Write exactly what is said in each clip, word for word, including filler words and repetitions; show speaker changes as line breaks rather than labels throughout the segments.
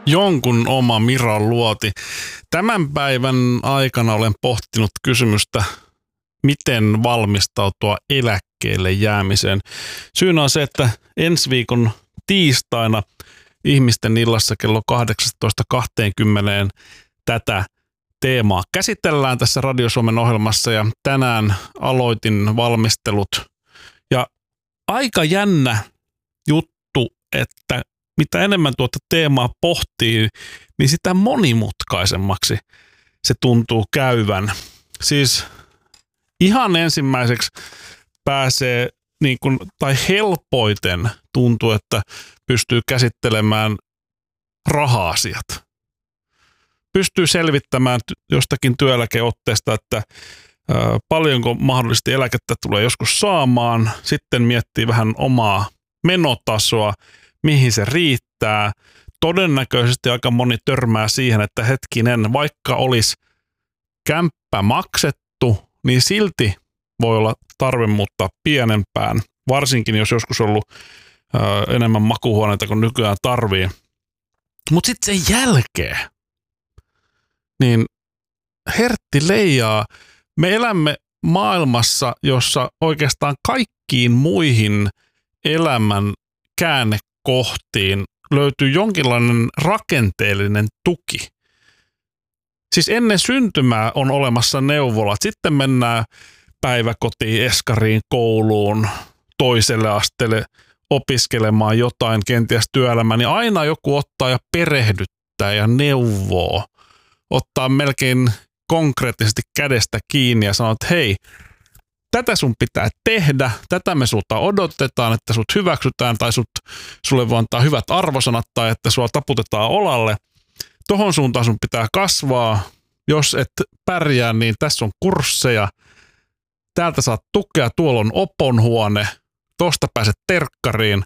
Jonkun oma Miro Luoti. Tämän päivän aikana olen pohtinut kysymystä, miten valmistautua eläkkeelle jäämiseen. Syynä on se, että ensi viikon tiistaina ihmisten illassa kello kahdeksantoista kaksikymmentä tätä teemaa käsitellään tässä Radio Suomen ohjelmassa ja tänään aloitin valmistelut. Ja aika jännä juttu, että mitä enemmän tuota teemaa pohtii, niin sitä monimutkaisemmaksi se tuntuu käyvän. Siis ihan ensimmäiseksi pääsee, niin kuin, tai helpoiten tuntuu, että pystyy käsittelemään raha-asiat. Pystyy selvittämään jostakin työeläkeotteesta, että ää, paljonko mahdollisesti eläkettä tulee joskus saamaan. Sitten miettii vähän omaa menotasoa, mihin se riittää. Todennäköisesti aika moni törmää siihen, että hetkinen, vaikka olisi kämppä maksettu, niin silti voi olla tarve muuttaa pienempään, varsinkin jos joskus on ollut ää, enemmän makuuhuoneita kuin nykyään tarvii. Mutta sitten sen jälkeen, niin hertti leijaa. Me elämme maailmassa, jossa oikeastaan kaikkiin muihin elämän käännekohtiin löytyy jonkinlainen rakenteellinen tuki. Siis ennen syntymää on olemassa neuvolat, sitten mennään päiväkotiin, eskariin, kouluun, toiselle asteelle opiskelemaan jotain, kenties työelämään, niin aina joku ottaa ja perehdyttää ja neuvoo, ottaa melkein konkreettisesti kädestä kiinni ja sanoo, että hei, tätä sun pitää tehdä, tätä me sulta odotetaan, että sut hyväksytään tai sut, sulle voi antaa hyvät arvosanat tai että sua taputetaan olalle. Tohon suuntaan sun pitää kasvaa. Jos et pärjää, niin tässä on kursseja. Täältä saat tukea, tuolla on oponhuone, tosta pääset terkkariin.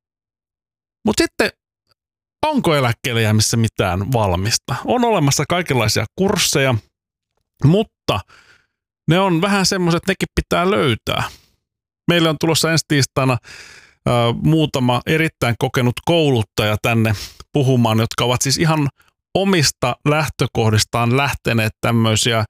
Mutta sitten onko eläkkeelle jäämissä mitään valmista? On olemassa kaikenlaisia kursseja, mutta ne on vähän semmoiset, että nekin pitää löytää. Meillä on tulossa ensi tiistaina äh, muutama erittäin kokenut kouluttaja tänne puhumaan, jotka ovat siis ihan omista lähtökohdistaan lähteneet tämmöisiä äh,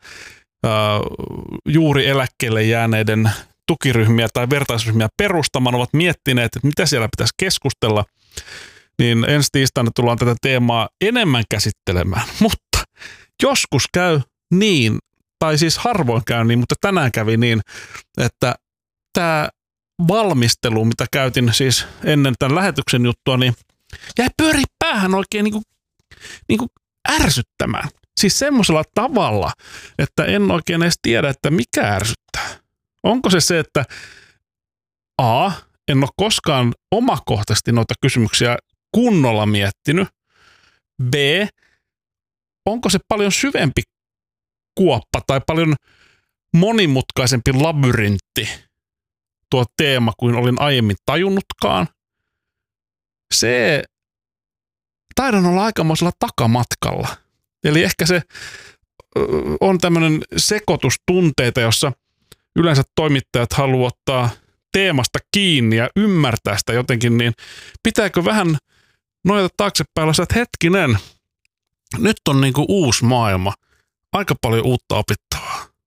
juuri eläkkeelle jääneiden tukiryhmiä tai vertaisryhmiä perustamaan, ovat miettineet, että mitä siellä pitäisi keskustella. Niin ensi tiistaina tullaan tätä teemaa enemmän käsittelemään, mutta joskus käy niin, tai siis harvoin käy niin, mutta tänään kävi niin, että tämä valmistelu, mitä käytin siis ennen tämän lähetyksen juttua, niin jäi pyöri päähän oikein niin kuin, niin kuin ärsyttämään. Siis semmoisella tavalla, että en oikein edes tiedä, että mikä ärsyttää. Onko se se, että A, en ole koskaan omakohtaisesti noita kysymyksiä kunnolla miettinyt. B, onko se paljon syvempi kuoppa tai paljon monimutkaisempi labyrintti tuo teema kuin olin aiemmin tajunnutkaan. Se taidan olla aikamoisella takamatkalla. Eli ehkä se on tämmöinen sekoitus tunteita, jossa yleensä toimittajat haluavat ottaa teemasta kiinni ja ymmärtää sitä jotenkin, niin pitääkö vähän nojata taaksepäin ja että hetkinen, nyt on niinku uusi maailma. Aika paljon uutta opittavaa.